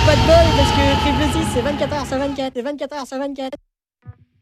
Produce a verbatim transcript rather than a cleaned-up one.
pas de bol parce que triple six c'est vingt-quatre heures sur vingt-quatre et vingt-quatre heures sur vingt-quatre.